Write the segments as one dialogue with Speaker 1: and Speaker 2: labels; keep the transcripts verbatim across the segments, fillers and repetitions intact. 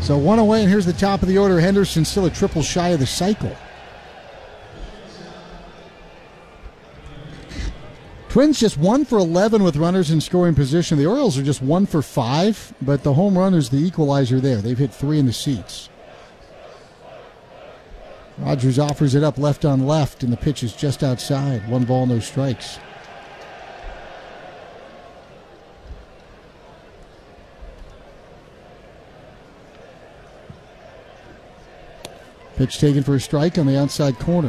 Speaker 1: So one away, and here's the top of the order. Henderson still a triple shy of the cycle. Twins just one for eleven with runners in scoring position. The Orioles are just one for five, but the home run is the equalizer there. They've hit three in the seats. Rogers offers it up left on left, and the pitch is just outside. One ball, no strikes. Pitch taken for a strike on the outside corner.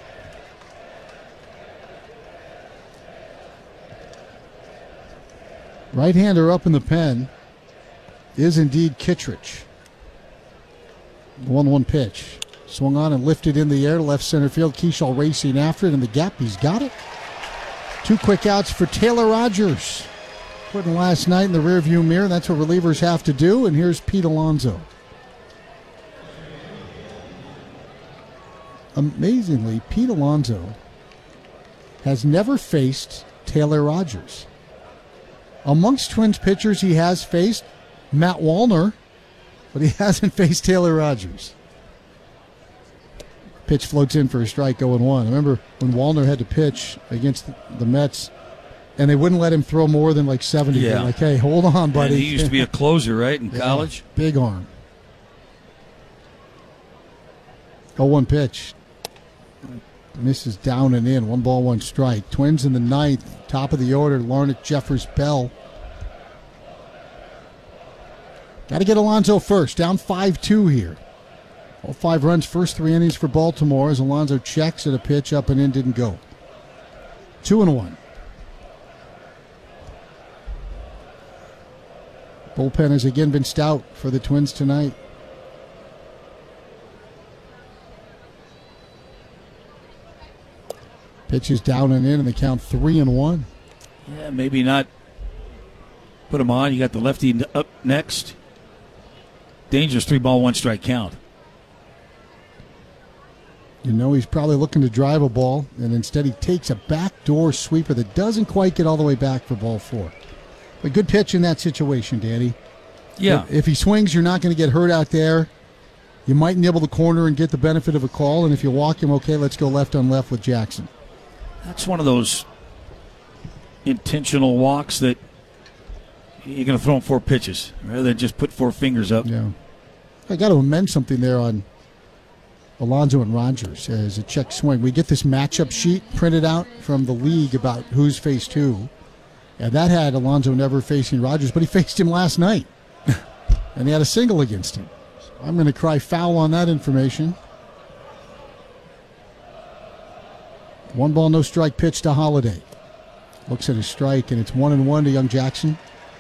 Speaker 1: Right-hander up in the pen is indeed Kittredge. one one pitch. Swung on and lifted in the air, left center field. Keashall racing after it in the gap. He's got it. Two quick outs for Taylor Rogers. Putting last night in the rearview mirror. That's what relievers have to do. And here's Pete Alonso. Amazingly, Pete Alonso has never faced Taylor Rogers. Amongst Twins pitchers he has faced Matt Wallner, but he hasn't faced Taylor Rogers. Pitch floats in for a strike, oh and one. I remember when Wallner had to pitch against the Mets, and they wouldn't let him throw more than like seventy.
Speaker 2: Yeah.
Speaker 1: They're like, hey, hold on, buddy.
Speaker 2: And he used to be a closer, right, in
Speaker 1: yeah,
Speaker 2: college?
Speaker 1: Big arm. oh one pitch. Misses down and in. One ball, one strike. Twins in the ninth. Top of the order. Larnach, Jeffers, Bell. Got to get Alonso first. Down five two here. All five runs, first three innings for Baltimore as Alonso checks at a pitch up and in, didn't go. Two and one. Bullpen has again been stout for the Twins tonight. Pitches down and in, and they count three and one.
Speaker 2: Yeah, maybe not put him on. You got the lefty up next. Dangerous three ball, one strike count.
Speaker 1: You know he's probably looking to drive a ball, and instead he takes a backdoor sweeper that doesn't quite get all the way back for ball four. But good pitch in that situation, Danny.
Speaker 2: Yeah.
Speaker 1: If, if he swings, you're not going to get hurt out there. You might nibble the corner and get the benefit of a call, and if you walk him, okay, let's go left on left with Jackson.
Speaker 2: That's one of those intentional walks that you're going to throw him four pitches rather than just put four fingers up.
Speaker 1: Yeah. I got to amend something there on Alonso and Rogers as a check swing. We get this matchup sheet printed out from the league about who's faced who. And that had Alonso never facing Rogers, but he faced him last night. And he had a single against him. So I'm going to cry foul on that information. One ball, no strike pitch to Holiday. Looks at his strike, and it's one and one to Young Jackson.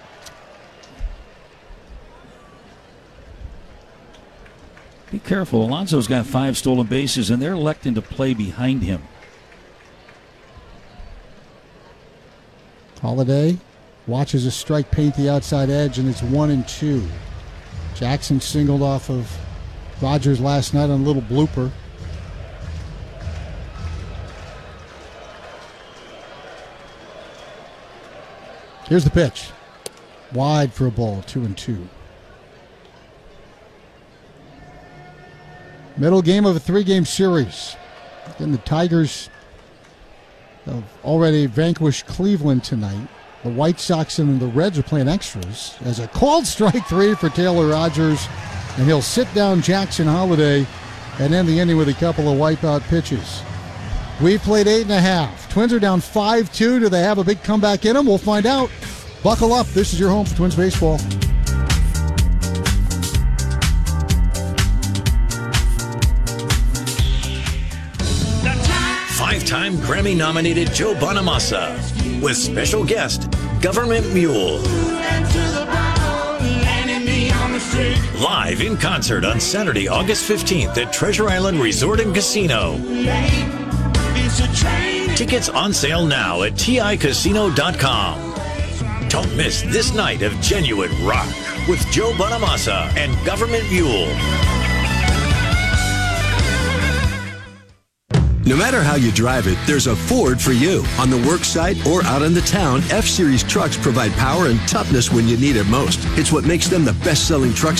Speaker 2: Be careful. Alonso's got five stolen bases, and they're electing to play behind him.
Speaker 1: Holiday watches a strike paint the outside edge, and it's one and two. Jackson singled off of Rogers last night on a little blooper. Here's the pitch. Wide for a ball, two and two. Middle game of a three-game series. Then the Tigers have already vanquished Cleveland tonight. The White Sox and the Reds are playing extras as a called strike three for Taylor Rogers, and he'll sit down Jackson Holiday and end the inning with a couple of wipeout pitches. We've played eight and a half. Twins are down five two. Do they have a big comeback in them? We'll find out. Buckle up. This is your home for Twins baseball.
Speaker 3: Five-time Grammy-nominated Joe Bonamassa with special guest, Government Mule. Live in concert on Saturday, August fifteenth at Treasure Island Resort and Casino. Tickets on sale now at T I casino dot com. Don't miss this night of genuine rock with Joe Bonamassa and Government Mule.
Speaker 4: No matter how you drive it, there's a Ford for you. On the work site or out in the town, F-Series trucks provide power and toughness when you need it most. It's what makes them the best-selling truck